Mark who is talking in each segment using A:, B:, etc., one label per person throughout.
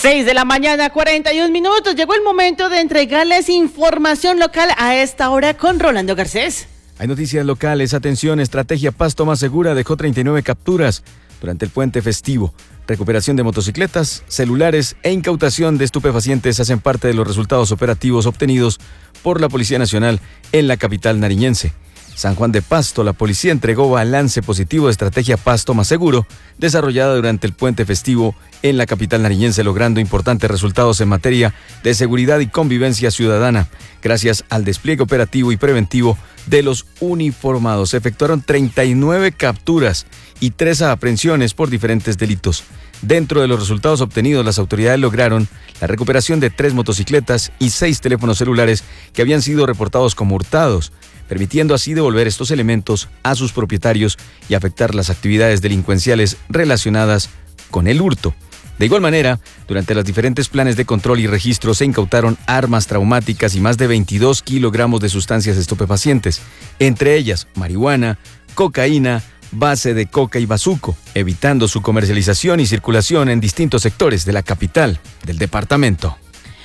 A: 6 de la mañana, 41 minutos. Llegó el momento de entregarles información local a esta hora con Rolando Garcés.
B: Hay noticias locales. Atención, estrategia Pasto más segura dejó 39 capturas durante el puente festivo. Recuperación de motocicletas, celulares e incautación de estupefacientes hacen parte de los resultados operativos obtenidos por la Policía Nacional en la capital nariñense. San Juan de Pasto, la policía entregó balance positivo de estrategia Pasto más seguro, desarrollada durante el puente festivo en la capital nariñense, logrando importantes resultados en materia de seguridad y convivencia ciudadana. Gracias al despliegue operativo y preventivo de los uniformados, se efectuaron 39 capturas y 3 aprehensiones por diferentes delitos. Dentro de los resultados obtenidos, las autoridades lograron la recuperación de 3 motocicletas y 6 teléfonos celulares que habían sido reportados como hurtados, permitiendo así devolver estos elementos a sus propietarios y afectar las actividades delincuenciales relacionadas con el hurto. De igual manera, durante los diferentes planes de control y registro se incautaron armas traumáticas y más de 22 kilogramos de sustancias estupefacientes, entre ellas marihuana, cocaína, base de coca y bazuco, evitando su comercialización y circulación en distintos sectores de la capital del departamento.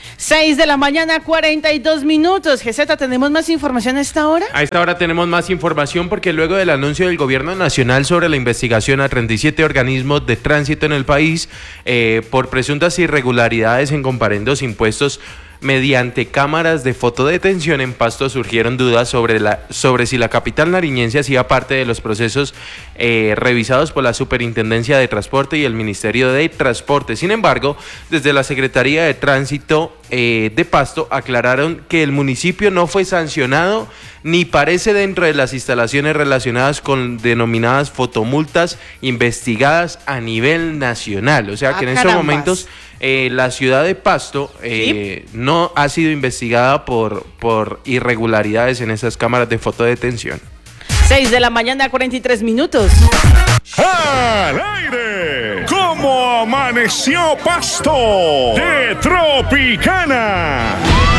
A: 6 de la mañana, 42 minutos. GZ, ¿tenemos más información a esta hora?
C: A esta hora tenemos más información porque luego del anuncio del Gobierno Nacional sobre la investigación a 37 organismos de tránsito en el país por presuntas irregularidades en comparendos impuestos mediante cámaras de fotodetención en Pasto, surgieron dudas sobre si la capital nariñense hacía parte de los procesos revisados por la Superintendencia de Transporte y el Ministerio de Transporte. Sin embargo, desde la Secretaría de Tránsito de Pasto aclararon que el municipio no fue sancionado ni parece dentro de las instalaciones relacionadas con denominadas fotomultas investigadas a nivel nacional. O sea que en estos momentos la ciudad de Pasto ¿sí? No ha sido investigada por irregularidades en esas cámaras de fotodetención.
A: 6 de la mañana, 43 minutos.
D: ¡Al aire! ¿Cómo amaneció Pasto? De Tropicana.